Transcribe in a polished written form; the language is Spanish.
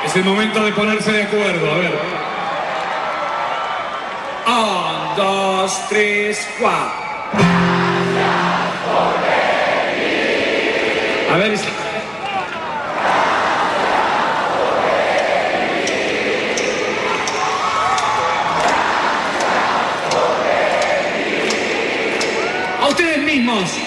Es el momento de ponerse de acuerdo, a ver. 1, 2, 3, 4. A ver, a ustedes mismos.